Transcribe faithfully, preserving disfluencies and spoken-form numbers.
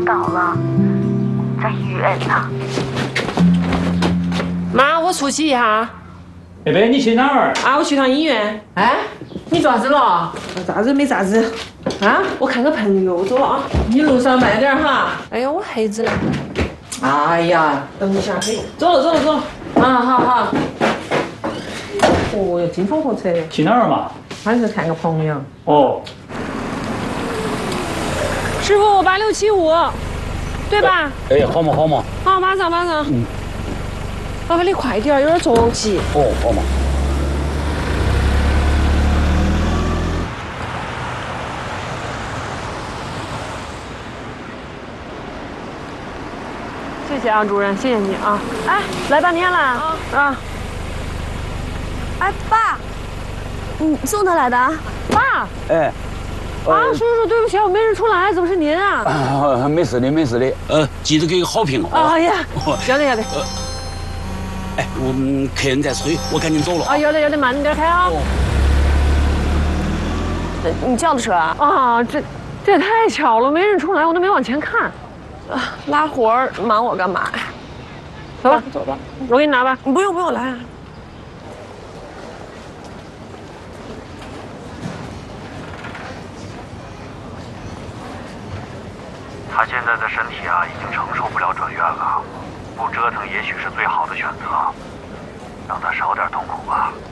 高了，在医院呢。 妈，我出去一下。 贝贝，你去哪儿？ 啊，我去趟医院。哎，你做啥子了？ 啥子没啥子。 啊，我看个朋友，我走了啊。你路上慢点哈。哎呀，我黑子嘞。哎呀，等一下，嘿，走了走了走了。啊，好好。哦哟，金风火车。 去哪儿嘛？ 还是看个朋友。 哦。 师傅，八六七五，对吧？ 哎，好嘛好嘛。 好，马上马上。嗯。麻烦你快点，有点着急。 哦，好嘛。 谢谢啊，主任，谢谢你啊。哎，来半天了啊啊！ 哎，爸，你送他来的？ 爸。 哎。 啊，叔叔，对不起，我没认出来，怎么是您啊？ 啊，没事的，没事的。呃，记得给个好评哦。 哎呀，要得要得。 哎，我们客人在催，我赶紧走了。 啊，要得要得，慢点开啊。 你叫的车啊？ 啊，这这也太巧了，没认出来，我都没往前看。 啊，拉活儿忙我干嘛呀？ 走吧，走吧，我给你拿吧。 不用不用，来。 他现在的身体啊，已经承受不了转院了，不折腾也许是最好的选择，让他少点痛苦吧。